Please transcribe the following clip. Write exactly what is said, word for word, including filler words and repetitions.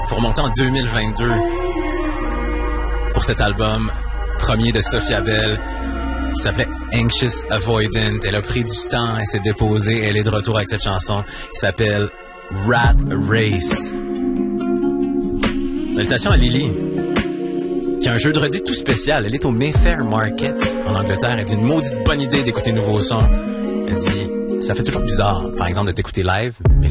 Faut remonter en deux mille vingt-deux pour cet album premier de Sophia Bell qui s'appelait Anxious Avoidant. Elle a pris du temps, elle s'est déposée, elle est de retour avec cette chanson qui s'appelle Rat Race. Salutations à Lily, qui a un jeu de redis tout spécial. Elle est au Mayfair Market en Angleterre. Elle dit une maudite bonne idée d'écouter nouveaux sons. Elle dit, ça fait toujours bizarre, par exemple, de t'écouter live, mais